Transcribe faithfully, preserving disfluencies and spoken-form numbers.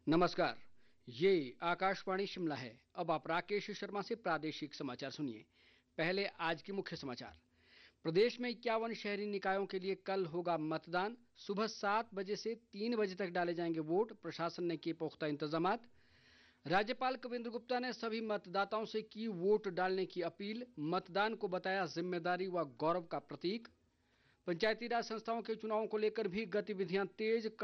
नमस्कार। ये आकाशवाणी शिमला है। अब आप राकेश शर्मा से प्रादेशिक समाचार सुनिए। पहले आज के मुख्य समाचार। प्रदेश में इक्यावन शहरी निकायों के लिए कल होगा मतदान। सुबह सात बजे से तीन बजे तक डाले जाएंगे वोट। प्रशासन ने किए पुख्ता इंतजामात। राज्यपाल कविंद्र गुप्ता ने सभी मतदाताओं से की वोट डालने की अपील। मतदान को बताया जिम्मेदारी व गौरव का प्रतीक। पंचायती राज संस्थाओं के चुनावों को लेकर भी गतिविधियां तेज।